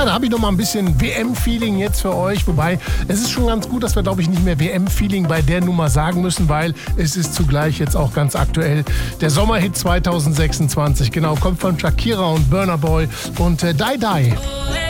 Ja, da habe ich noch mal ein bisschen WM-Feeling jetzt für euch. Wobei, es ist schon ganz gut, dass wir, glaube ich, nicht mehr WM-Feeling bei der Nummer sagen müssen, weil es ist zugleich jetzt auch ganz aktuell. Der Sommerhit 2026, genau, kommt von Shakira und Burna Boy und Die Die.